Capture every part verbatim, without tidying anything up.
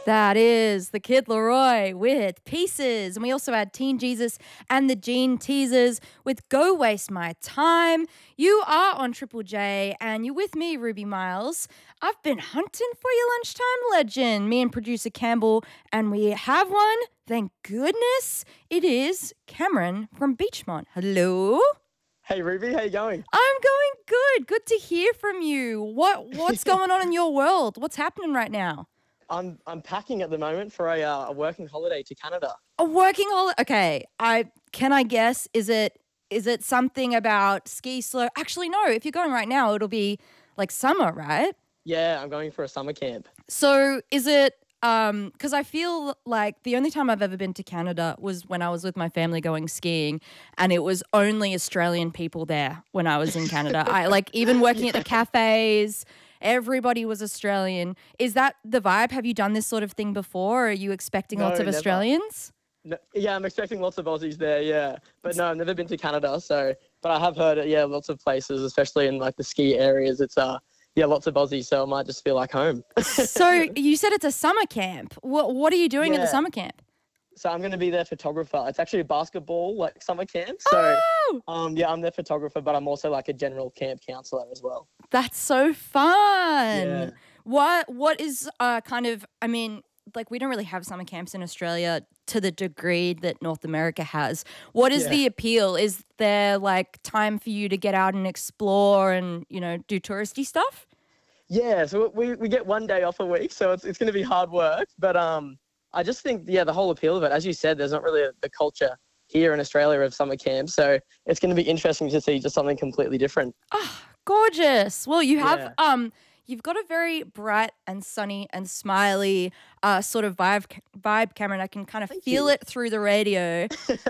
That is the Kid Laroi with Pieces. And we also had Teen Jesus and the Gene Teasers with Go Waste My Time. You are on Triple J and you're with me, Ruby Miles. I've been hunting for your lunchtime legend, me and producer Campbell, and we have one. Thank goodness. It is Cameron from Beachmont. Hello. Hey Ruby, how you going? I'm going good. Good to hear from you. What What's going on in your world? What's happening right now? I'm I'm packing at the moment for a uh, a working holiday to Canada. A working holiday. Okay, I can I guess is it is it something about ski slow? Actually, no. If you're going right now, it'll be like summer, right? Yeah, I'm going for a summer camp. So is it? Um, because I feel like the only time I've ever been to Canada was when I was with my family going skiing, and it was only Australian people there when I was in Canada. I like even working at the cafes. Everybody was Australian. Is that the vibe? Have you done this sort of thing before? Are you expecting No, lots of never. Australians? No, yeah, I'm expecting lots of Aussies there. Yeah, but no, I've never been to Canada. So, but I have heard it. Yeah, lots of places, especially in like the ski areas. It's uh, yeah, lots of Aussies. So I might just feel like home. So you said it's a summer camp. What What are you doing at the Yeah. summer camp? So I'm going to be their photographer. It's actually a basketball like summer camp. So, Oh, um, yeah, I'm their photographer, but I'm also like a general camp counselor as well. that's so fun. Yeah. What What is uh kind of? I mean, like we don't really have summer camps in Australia to the degree that North America has. What is Yeah. the appeal? Is there like time for you to get out and explore and you know do touristy stuff? Yeah, so we, we get one day off a week, so it's it's going to be hard work. But um, I just think, yeah, the whole appeal of it, as you said, there's not really a, the culture here in Australia of summer camp. So it's going to be interesting to see just something completely different. Gorgeous. Well, you have Yeah. um you've got a very bright and sunny and smiley uh sort of vibe vibe, Cameron. I can kind of Thank feel you. it through the radio.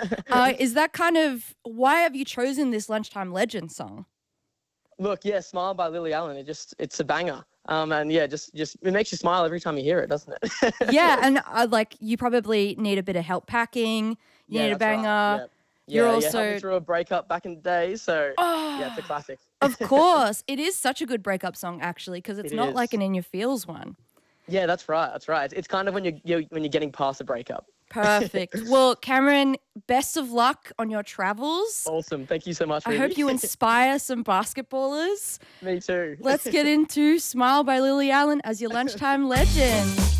uh is that kind of why have you chosen this Lunchtime Legend song? Look, yeah, Smile by Lily Allen. It just it's a banger. Um, and yeah, just just it makes you smile every time you hear it, doesn't it? Yeah, and uh, like you probably need a bit of help packing. You Yeah, need a that's right. banger. Yeah. You're yeah, yeah, helped also- me through a breakup back in the day, so Oh, yeah, it's a classic. of course. It is such a good breakup song actually because it's It not like is. an In Your Feels one. Yeah, that's right. That's right. It's, it's kind of when you're, you're when you're getting past a breakup. Perfect. Well, Cameron, best of luck on your travels. Awesome. Thank you so much. I Ruby. hope you inspire some basketballers. Me too. Let's get into Smile by Lily Allen as your lunchtime legend.